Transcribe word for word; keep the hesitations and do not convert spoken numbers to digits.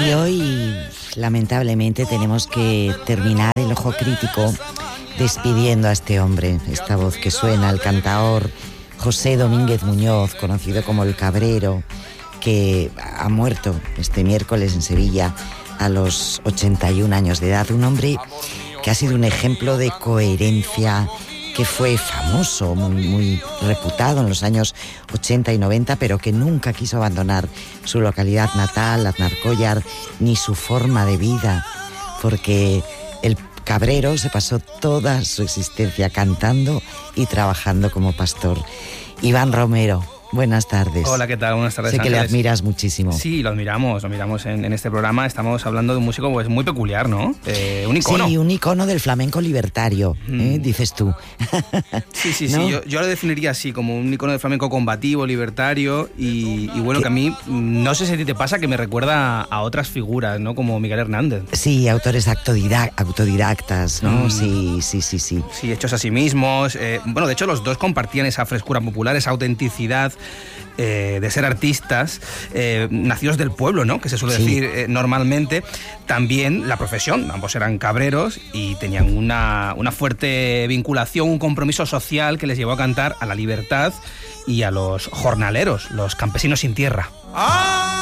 Y hoy, lamentablemente, tenemos que terminar el Ojo Crítico despidiendo a este hombre. Esta voz que suena, el cantaor José Domínguez Muñoz, conocido como El Cabrero, que ha muerto este miércoles en Sevilla a los ochenta y un años de edad. Un hombre que ha sido un ejemplo de coherencia, que fue famoso, muy, muy reputado en los años ochenta y noventa, pero que nunca quiso abandonar su localidad natal, Aznarcóllar, ni su forma de vida, porque el Cabrero se pasó toda su existencia cantando y trabajando como pastor. Iván Romero, buenas tardes. Hola, ¿qué tal? Buenas tardes, Sé que Ángeles. le admiras muchísimo. Sí, lo admiramos, lo admiramos en, en este programa. Estamos hablando de un músico pues muy peculiar, ¿no? Eh, un icono. Sí, un icono del flamenco libertario, mm. ¿eh? Dices tú. Sí, sí, ¿No? sí. Yo, yo lo definiría así, como un icono del flamenco combativo, libertario y, y bueno, ¿Qué? que a mí, no sé si a ti te pasa, que me recuerda a otras figuras, ¿no? Como Miguel Hernández. Sí, autores autodidac- autodidactas, ¿no? Mm. Sí, sí, sí, sí. Sí, hechos a sí mismos. Eh, bueno, de hecho, los dos compartían esa frescura popular, esa autenticidad eh, de ser artistas, eh, nacidos del pueblo, ¿no? Que se suele sí. decir eh, normalmente. También la profesión, ambos eran cabreros y tenían una, una fuerte vinculación, un compromiso social que les llevó a cantar a la libertad y a los jornaleros, los campesinos sin tierra. ¡Ah!